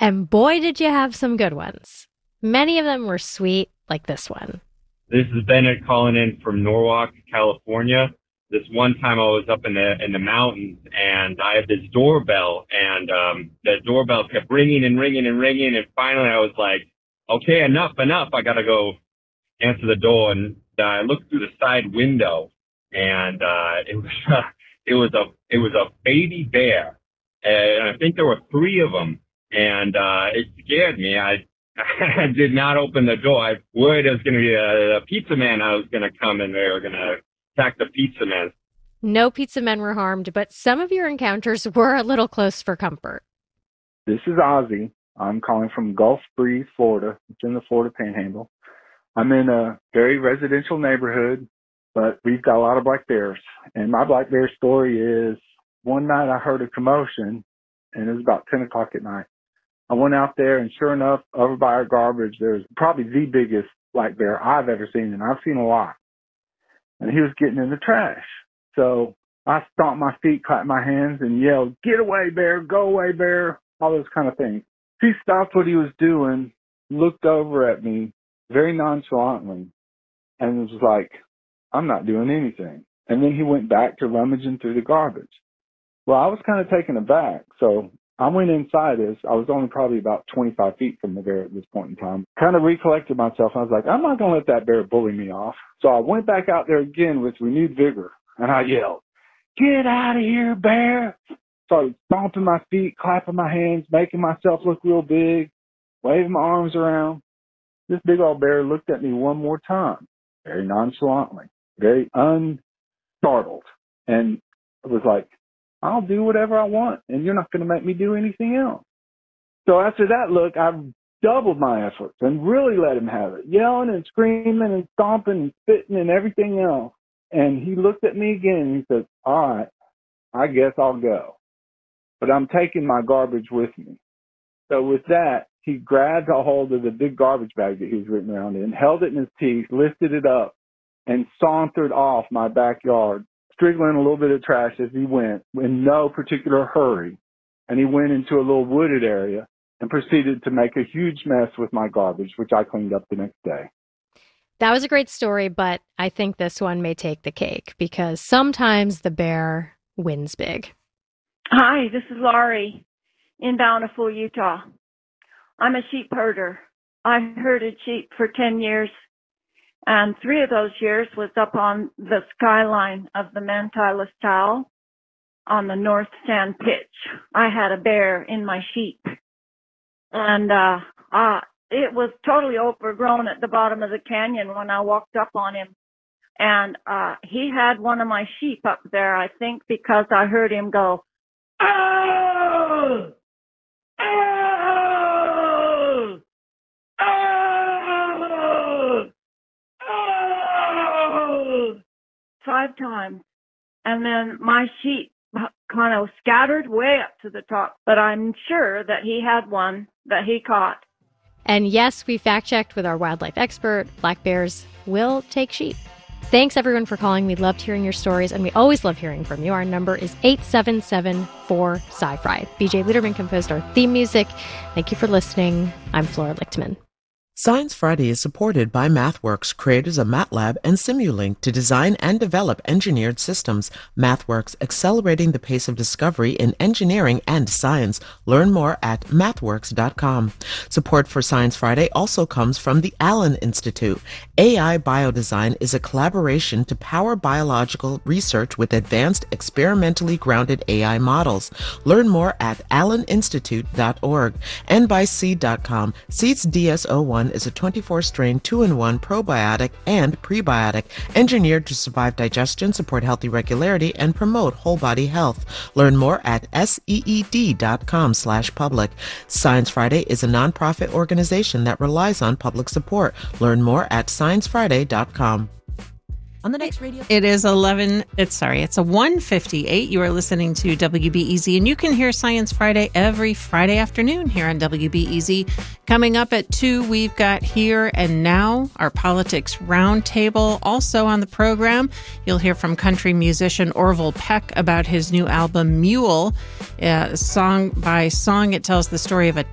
And boy, did you have some good ones. Many of them were sweet, like this one. This is Bennett calling in from Norwalk, California. This one time I was up in the mountains, and I had this doorbell, and the doorbell kept ringing and ringing and ringing, and finally I was like, okay, enough. I gotta go answer the door. And I looked through the side window, and it was a baby bear, and I think there were 3 of them, and it scared me. I did not open the door. I worried it was going to be a pizza man. I was going to come, and they were going to attack the pizza man. No pizza men were harmed, but some of your encounters were a little close for comfort. This is Ozzy. I'm calling from Gulf Breeze, Florida. It's in the Florida Panhandle. I'm in a very residential neighborhood, but we've got a lot of black bears. And my black bear story is one night I heard a commotion, and it was about 10 o'clock at night. I went out there, and sure enough, over by our garbage, there's probably the biggest black bear I've ever seen, and I've seen a lot. And he was getting in the trash. So I stomped my feet, clapped my hands, and yelled, "Get away, bear, go away, bear," all those kind of things. He stopped what he was doing, looked over at me very nonchalantly, and was like, "I'm not doing anything." And then he went back to rummaging through the garbage. Well, I was kind of taken aback, so I went inside this. I was only probably about 25 feet from the bear at this point in time. Kind of recollected myself, and I was like, I'm not going to let that bear bully me off. So I went back out there again with renewed vigor, and I yelled, "Get out of here, bear!" Started stomping my feet, clapping my hands, making myself look real big, waving my arms around. This big old bear looked at me one more time, very nonchalantly, very unstartled, and I was like, I'll do whatever I want, and you're not going to make me do anything else. So after that look, I doubled my efforts and really let him have it, yelling and screaming and stomping and spitting and everything else. And he looked at me again and he said, "All right, I guess I'll go. But I'm taking my garbage with me." So with that, he grabbed a hold of the big garbage bag that he was written around in, held it in his teeth, lifted it up, and sauntered off my backyard, striggling a little bit of trash as he went in no particular hurry. And he went into a little wooded area and proceeded to make a huge mess with my garbage, which I cleaned up the next day. That was a great story, but I think this one may take the cake because sometimes the bear wins big. Hi, this is Laurie in Bountiful, Utah. I'm a sheep herder. I herded sheep for 10 years. And 3 of those years was up on the skyline of the Manti-La Sal on the North Stand Pitch. I had a bear in my sheep. And it was totally overgrown at the bottom of the canyon when I walked up on him. And he had one of my sheep up there, I think, because I heard him go, "Oh! Oh! Oh! Oh!" 5 times. And then my sheep kind of scattered way up to the top. But I'm sure that he had one that he caught. And yes, we fact-checked with our wildlife expert. Black bears will take sheep. Thanks, everyone, for calling. We loved hearing your stories, and we always love hearing from you. Our number is 877-4-SCI-FRI. BJ Liederman composed our theme music. Thank you for listening. I'm Flora Lichtman. Science Friday is supported by MathWorks, creators of MATLAB and Simulink to design and develop engineered systems. MathWorks, accelerating the pace of discovery in engineering and science. Learn more at mathworks.com. Support for Science Friday also comes from the Allen Institute. AI Biodesign is a collaboration to power biological research with advanced, experimentally grounded AI models. Learn more at alleninstitute.org and by Seed.com. Seed's DS-01 is a 24-strain 2-in-1 probiotic and prebiotic engineered to survive digestion, support healthy regularity, and promote whole body health. Learn more at seed.com/public. Science Friday is a nonprofit organization that relies on public support. Learn more at sciencefriday.com. On the next radio, it's 1:58. You are listening to WBEZ, and you can hear Science Friday every Friday afternoon here on WBEZ. Coming up at 2, we've got Here and Now, our politics roundtable. Also on the program, you'll hear from country musician Orville Peck about his new album, Mule. Song by song, it tells the story of a